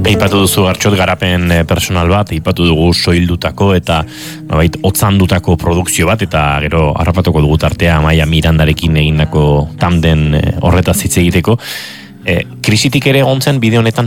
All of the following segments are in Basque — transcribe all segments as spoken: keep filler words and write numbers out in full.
Eipatu duzu Gartxot garapen personal bat, eipatu dugu soildutako eta nolabait otzandutako produkzio bat, eta gero harrapatuko dugu tartea Amaia Mirandarekin egindako tanden horretaz hitz egiteko. E, krisitik ere egon zen bide honetan?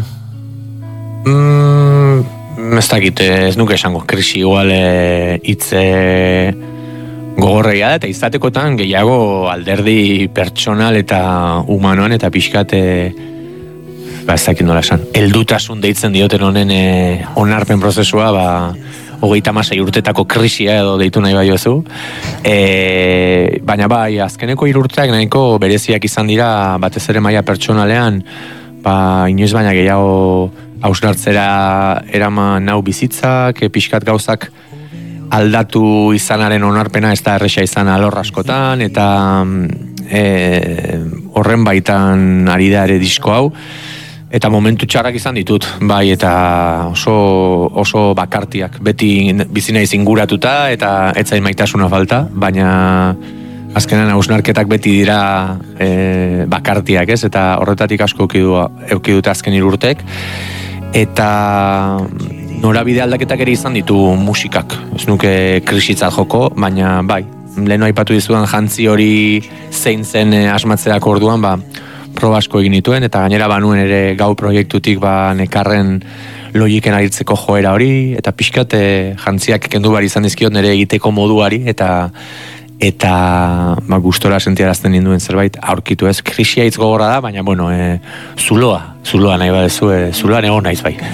Mm, ez dakit, ez nuke esango, krisi igual hitze gogorreia da, eta izatekotan gehiago alderdi pertsonal eta humanoan eta pixkate ba, ez dakit nola esan, heldutasun deitzen dioten honen e, onarpen prozesua, ba, hogeita hamasei urtetako krisia edo deitu nahi bai bezu. E, baina bai, azkeneko hiru urteak nahiko bereziak izan dira, batez ere maila pertsonalean, ba, inoiz baina gehiago hausnartzera eraman nau bizitzak, e, pixkat gauzak aldatu izanaren onarpena ez da erresa izan alor askotan, eta e, horren baitan ari da ere disko hau. Eta momentu txarrak izan ditut, bai, eta oso, oso bakartiak, beti bizi naiz inguratuta eta ez zain maitasuna falta, baina azkenan hausnarketak beti dira e, bakartiak, ez? Eta horretatik asko euki dute azken hirurtek, eta norabide aldaketak ere izan ditu musikak, ez nuke krisitzat joko, baina bai, leheno aipatu dizudan jantzi hori zein zen e, asmatzerak orduan, ba, proba asko egin dituen, eta gainera banuen ere gau proiektutik ba nekarren logiken aritzeko joera hori, eta pixkat e, jantziak kendu bar izan dizkiot nire egiteko moduari, eta eta ba, gustora sentiarazten ninduen zerbait aurkitu ez, krisia hitz gogorra da, baina bueno, e, zuloa, zuloa nahi badezu, e, zuloan egon naiz bai.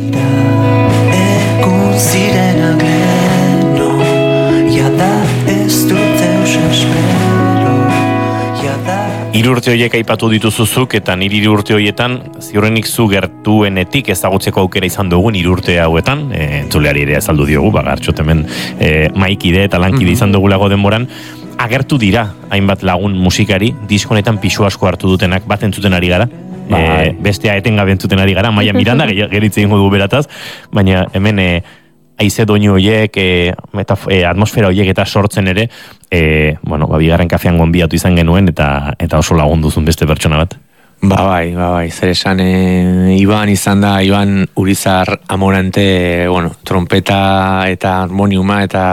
Hiru urte horiek aipatu dituzuzuk, eta niri hiru urte horietan ziurrenik zu gertuenetik ezagutzeko aukera izan dugun hiru urte hauetan, e, entzuleari ere azaldu diogu, ba, Gartxot hemen e, maikide eta lankide izan dugulago denboran, agertu dira hainbat lagun musikari, disko honetan pisu asko hartu dutenak bat entzuten ari gara, e, bestea etengabe entzuten ari gara, Amaia Miranda geritzen dugu berataz, baina hemen e, haize doinu horiek, e, e, atmosfera horiek eta sortzen ere, e, bueno, ba, bigarren kafean gonbiatu izan genuen, eta eta oso lagunduzun beste pertsona bat. Ba bai, ba bai, zer esan, e, Iban izan da, Iban Urizar Amorante, bueno, trompeta eta harmoniuma, eta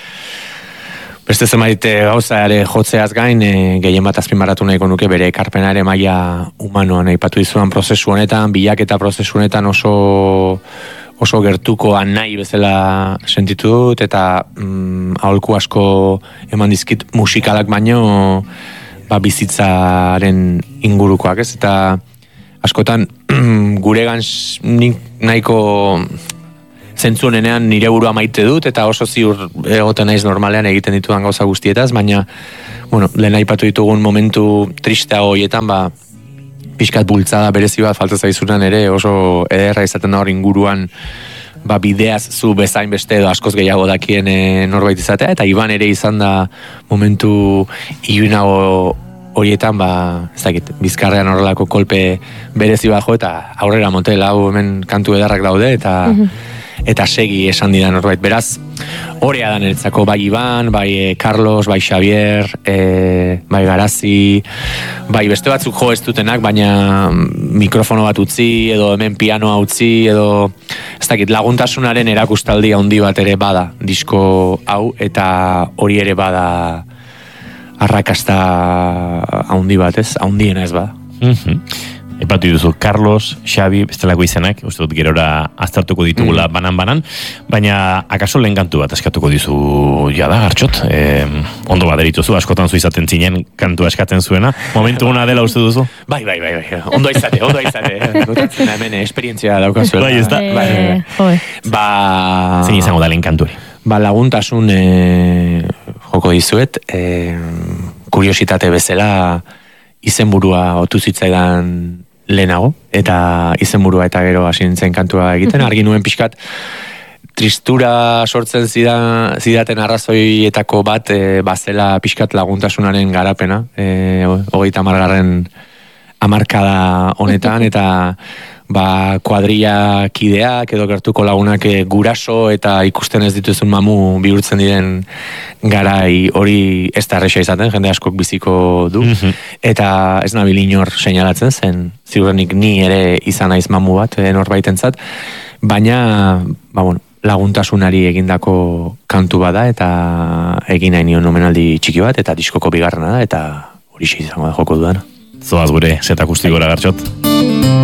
beste zenbait gauza ere jotzeaz gain, e, gehien bat azpimarratu nahiko nuke bere ekarpena ere maila humanoan aipatu dizudan prozesu honetan, bilaketa prozesu honetan oso oso gertuko nahi bezala sentitu dut, eta mm, aholku asko eman dizkit musikalak baino ba, bizitzaren ingurukoak, ez? Eta askotan guregan nik nahiko zentzu honenean nire burua maite dut, eta oso ziur egoten naiz normalean egiten ditudan gauza guztietaz, baina bueno, lehen aipatu ditugun momentu tristea horietan, ba, pixkat bultzada berezi bat falta zaizunan ere oso ederra izaten da hor inguruan ba, bideaz zu bezain beste edo askoz gehiago dakien e, norbait izatea, eta Iban ere izan da momentu ilunago horietan, ba, ez dakit, bizkarrean horrelako kolpe berezi bajo, eta aurrera motel, hau hemen kantu edarrak daude, eta eta segi esan didan norbait. Beraz, horea da niretzako bai Iban, bai e, Carlos, bai Xavier, e, bai Garazi, bai beste batzuk jo ez dutenak, baina mikrofono bat utzi, edo hemen pianoa utzi, edo ez dakit, laguntasunaren erakustaldi handi bat ere bada disko hau, eta hori ere bada arrakasta handi bat, ez? Handiena ez bada. Mhm. Epatu duzu Carlos, Xavi, bestelako izenak, uste dut gerora aztertuko ditugula mm. banan-banan, baina akaso lehen kantu bat eskatuko dizu jada, Gartxot? E, ondo baderituzu, askotan zu izaten zinen kantua eskatzen zuena. Momentu guna dela uste duzu? Bai, bai, bai, bai. Ondo izate, ondo izate. Notatzen hemen esperientzia daukazuela. Bai, ez da? Bai, bai. Ba... Zein izango da lehen kanturi? Ba, laguntasun e, joko dizuet, e, kuriositate bezala izenburua otu zitzaidan lehenago, eta izenburua eta gero hasi nintzen kantua egiten, argi nuen pixkat tristura sortzen zida, zidaten arrazoietako bat e, bazela pixkat laguntasunaren garapena, e, hogeita hamargarren hamarkada honetan, eta ba, kuadrilla kideak edo gertuko lagunak guraso eta ikusten ez dituzun mamu bihurtzen diren garai hori ez da erresa izaten, jende askok biziko du, mm-hmm. eta ez nabil inor seinalatzen zen, ziurrenik ni ere izan naiz mamu bat, norbaitentzat, baina, ba, bueno, laguntasunari egindako kantu bada eta egin nahi nion omenaldi txiki bat eta diskoko bigarrena da eta hori izango da joko dudan. Zoaz gure, zetak usti gora Gartxot.